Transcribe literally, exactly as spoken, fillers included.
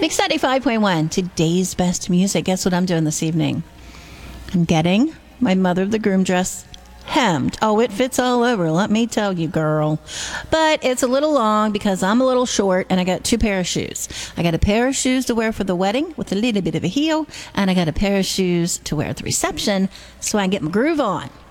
Mix ninety-five point one, today's best music. Guess what I'm doing this evening? I'm getting my mother of the groom dress hemmed. Oh, it fits all over, let me tell you, girl. But it's a little long because I'm a little short and I got two pair of shoes. I got a pair of shoes to wear for the wedding with a little bit of a heel, and I got a pair of shoes to wear at the reception so I can get my groove on.